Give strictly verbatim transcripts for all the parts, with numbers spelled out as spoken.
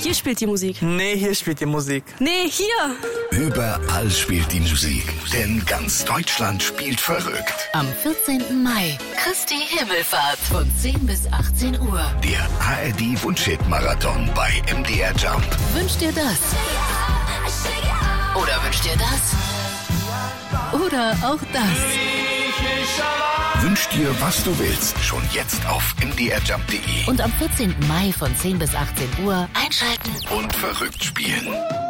hier spielt die Musik. Nee, hier spielt die Musik. Nee, hier. Überall spielt die Musik, denn ganz Deutschland spielt verrückt. Am vierzehnten Mai, Christi Himmelfahrt von zehn bis achtzehn Uhr. Der A R D-Wunschhit-Marathon bei M D R Jump. Wünscht dir das? Oder wünscht dir das? Oder auch das? Wünsch dir, was du willst, schon jetzt auf m d r jump punkt d e. Und am vierzehnten Mai von zehn bis achtzehn Uhr einschalten Und verrückt spielen.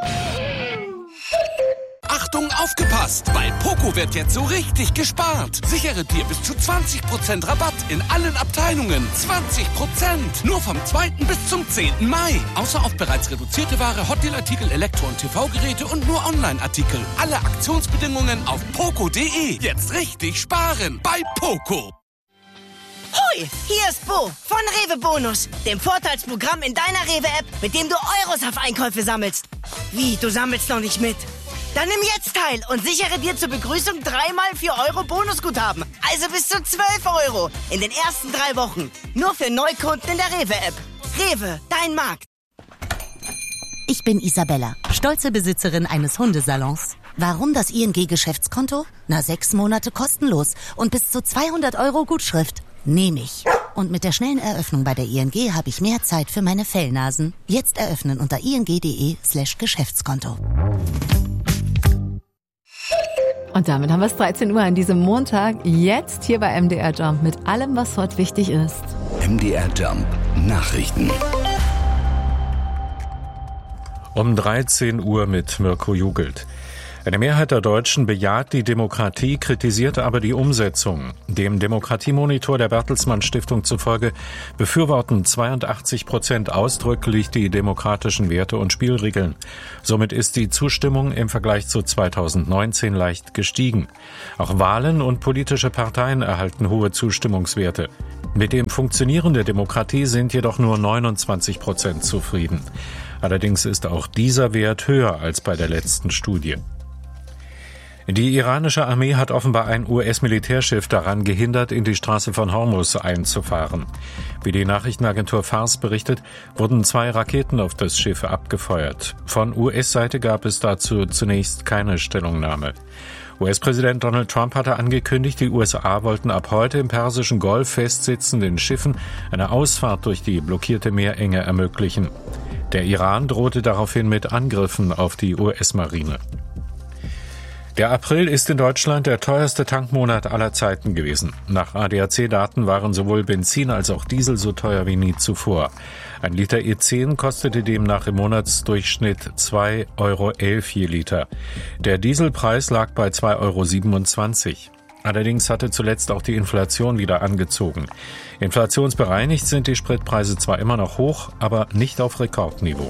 Achtung, aufgepasst! Bei Poco wird jetzt so richtig gespart. Sichere dir bis zu zwanzig Prozent Rabatt in allen Abteilungen. zwanzig Prozent! Nur vom zweiten bis zum zehnten Mai. Außer auf bereits reduzierte Ware, Hotdeal-Artikel, Elektro- und T V-Geräte und nur Online-Artikel. Alle Aktionsbedingungen auf poco punkt de. Jetzt richtig sparen bei Poco. Hoi, hier ist Bo von Rewe Bonus, dem Vorteilsprogramm in deiner Rewe-App, mit dem du Euros auf Einkäufe sammelst. Wie, du sammelst noch nicht mit? Dann nimm jetzt teil und sichere dir zur Begrüßung dreimal vier Euro Bonusguthaben. Also bis zu zwölf Euro in den ersten drei Wochen. Nur für Neukunden in der Rewe-App. Rewe, dein Markt. Ich bin Isabella, stolze Besitzerin eines Hundesalons. Warum das I N G-Geschäftskonto? Na, sechs Monate kostenlos und bis zu zweihundert Euro Gutschrift. Nehme ich. Und mit der schnellen Eröffnung bei der I N G habe ich mehr Zeit für meine Fellnasen. Jetzt eröffnen unter ing punkt de slash Geschäftskonto. Und damit haben wir es dreizehn Uhr an diesem Montag, jetzt hier bei M D R Jump mit allem, was heute wichtig ist. M D R Jump Nachrichten. Um dreizehn Uhr mit Mirko Jugelt. Eine Mehrheit der Deutschen bejaht die Demokratie, kritisiert aber die Umsetzung. Dem Demokratiemonitor der Bertelsmann Stiftung zufolge befürworten zweiundachtzig Prozent ausdrücklich die demokratischen Werte und Spielregeln. Somit ist die Zustimmung im Vergleich zu zweitausendneunzehn leicht gestiegen. Auch Wahlen und politische Parteien erhalten hohe Zustimmungswerte. Mit dem Funktionieren der Demokratie sind jedoch nur neunundzwanzig Prozent zufrieden. Allerdings ist auch dieser Wert höher als bei der letzten Studie. Die iranische Armee hat offenbar ein U S-Militärschiff daran gehindert, in die Straße von Hormuz einzufahren. Wie die Nachrichtenagentur Fars berichtet, wurden zwei Raketen auf das Schiff abgefeuert. Von U S-Seite gab es dazu zunächst keine Stellungnahme. U S-Präsident Donald Trump hatte angekündigt, die U S A wollten ab heute im Persischen Golf festsitzenden Schiffen eine Ausfahrt durch die blockierte Meerenge ermöglichen. Der Iran drohte daraufhin mit Angriffen auf die U S-Marine. Der April ist in Deutschland der teuerste Tankmonat aller Zeiten gewesen. Nach A D A C-Daten waren sowohl Benzin als auch Diesel so teuer wie nie zuvor. Ein Liter E zehn kostete demnach im Monatsdurchschnitt zwei Euro elf je Liter. Der Dieselpreis lag bei zwei Euro siebenundzwanzig. Allerdings hatte zuletzt auch die Inflation wieder angezogen. Inflationsbereinigt sind die Spritpreise zwar immer noch hoch, aber nicht auf Rekordniveau.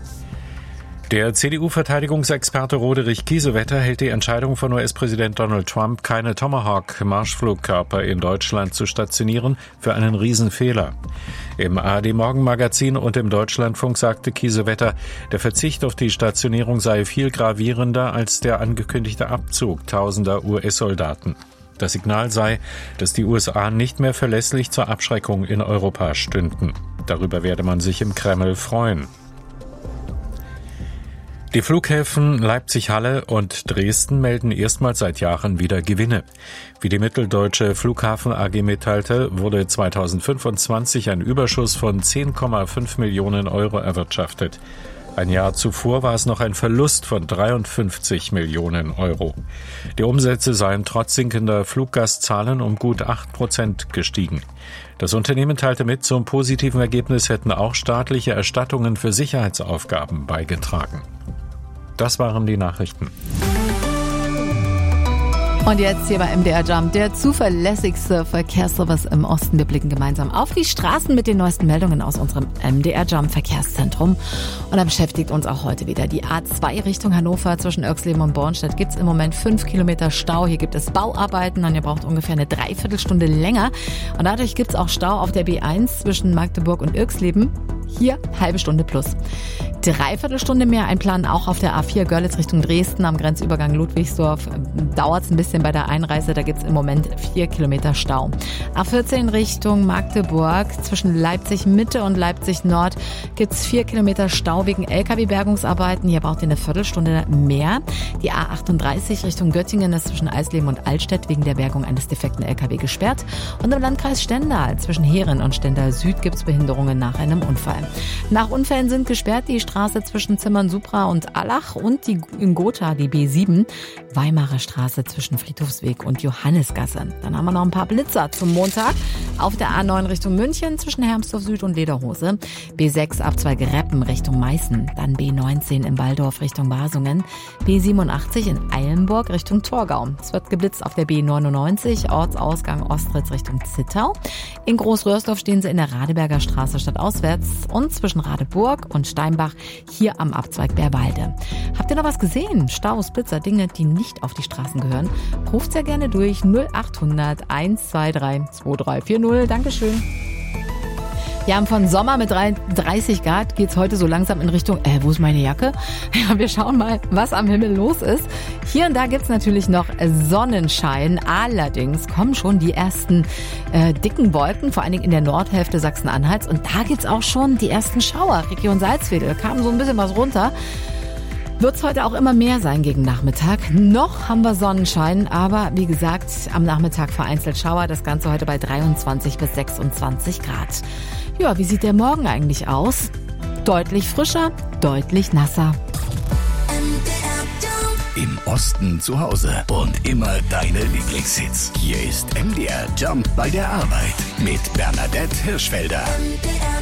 Der C D U-Verteidigungsexperte Roderich Kiesewetter hält die Entscheidung von U S-Präsident Donald Trump, keine Tomahawk-Marschflugkörper in Deutschland zu stationieren, für einen Riesenfehler. Im A R D-Morgenmagazin und im Deutschlandfunk sagte Kiesewetter, der Verzicht auf die Stationierung sei viel gravierender als der angekündigte Abzug tausender U S-Soldaten. Das Signal sei, dass die U S A nicht mehr verlässlich zur Abschreckung in Europa stünden. Darüber werde man sich im Kreml freuen. Die Flughäfen Leipzig-Halle und Dresden melden erstmals seit Jahren wieder Gewinne. Wie die Mitteldeutsche Flughafen A G mitteilte, wurde zweitausendfünfundzwanzig ein Überschuss von zehn Komma fünf Millionen Euro erwirtschaftet. Ein Jahr zuvor war es noch ein Verlust von dreiundfünfzig Millionen Euro. Die Umsätze seien trotz sinkender Fluggastzahlen um gut acht Prozent gestiegen. Das Unternehmen teilte mit, zum positiven Ergebnis hätten auch staatliche Erstattungen für Sicherheitsaufgaben beigetragen. Das waren die Nachrichten. Und jetzt hier bei M D R Jump, der zuverlässigste Verkehrsservice im Osten. Wir blicken gemeinsam auf die Straßen mit den neuesten Meldungen aus unserem M D R Jump Verkehrszentrum. Und da beschäftigt uns auch heute wieder die A zwei Richtung Hannover. Zwischen Oerxleben und Bornstedt gibt es im Moment fünf Kilometer Stau. Hier gibt es Bauarbeiten und ihr braucht ungefähr eine Dreiviertelstunde länger. Und dadurch gibt es auch Stau auf der B eins zwischen Magdeburg und Oerxleben. Hier halbe Stunde plus. Dreiviertel Stunde mehr einplanen auch auf der A vier Görlitz Richtung Dresden am Grenzübergang Ludwigsdorf. Dauert es ein bisschen bei der Einreise, da gibt es im Moment vier Kilometer Stau. A vierzehn Richtung Magdeburg zwischen Leipzig Mitte und Leipzig Nord gibt es vier Kilometer Stau wegen L K W-Bergungsarbeiten. Hier braucht ihr eine Viertelstunde mehr. Die A achtunddreißig Richtung Göttingen ist zwischen Eisleben und Altstedt wegen der Bergung eines defekten L K W gesperrt. Und im Landkreis Stendal zwischen Heeren und Stendal Süd gibt es Behinderungen nach einem Unfall. Nach Unfällen sind gesperrt die Straße zwischen Zimmern-Supra und Allach und die in Gotha, die B sieben, Weimarer Straße zwischen Friedhofsweg und Johannisgasse. Dann haben wir noch ein paar Blitzer zum Montag. Auf der A neun Richtung München zwischen Hermsdorf Süd und Lederhose. B sechs Abzweig Reppen Richtung Meißen. Dann B neunzehn in Waldorf Richtung Basungen. B siebenundachtzig in Eilenburg Richtung Torgau. Es wird geblitzt auf der B neunundneunzig, Ortsausgang Ostritz Richtung Zittau. In Großröhrsdorf stehen sie in der Radeberger Straße stadtauswärts und zwischen Radeburg und Steinbach hier am Abzweig Bärwalde. Habt ihr noch was gesehen? Staus, Blitzer, Dinge, die nicht auf die Straßen gehören? Ruft sehr gerne durch null achthundert eins zwei drei zwei drei vier null. Dankeschön. Ja, von Sommer mit dreißig Grad geht's heute so langsam in Richtung, äh, wo ist meine Jacke? Ja, wir schauen mal, was am Himmel los ist. Hier und da gibt's natürlich noch Sonnenschein. Allerdings kommen schon die ersten äh, dicken Wolken, vor allen Dingen in der Nordhälfte Sachsen-Anhalts. Und da gibt's auch schon die ersten Schauer. Region Salzwedel kam so ein bisschen was runter. Wird's heute auch immer mehr sein gegen Nachmittag. Noch haben wir Sonnenschein, aber wie gesagt, am Nachmittag vereinzelt Schauer. Das Ganze heute bei dreiundzwanzig bis sechsundzwanzig Grad. Ja, wie sieht der Morgen eigentlich aus? Deutlich frischer, deutlich nasser. Im Osten zu Hause und immer deine Lieblingshits. Hier ist M D R Jump bei der Arbeit mit Bernadette Hirschfelder.